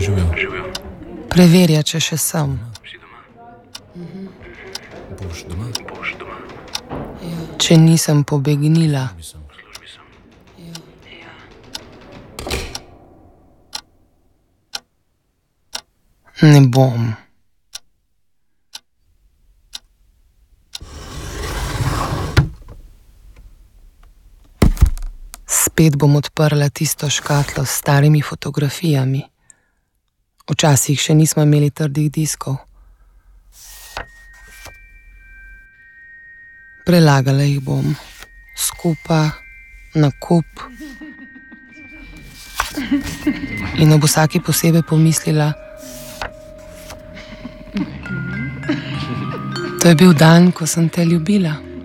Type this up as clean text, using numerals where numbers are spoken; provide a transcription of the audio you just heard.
Živijo. Preverja, če še sem. Boš doma? Če nisem pobegnila. Ne bom. Spet bom odprla tisto škatlo s starimi fotografijami. Včasih še nismo imeli trdih diskov. Prelagala jih bom. Skupaj, na kup. In ob vsaki posebej pomislila, to je bil dan, ko sem te ljubila.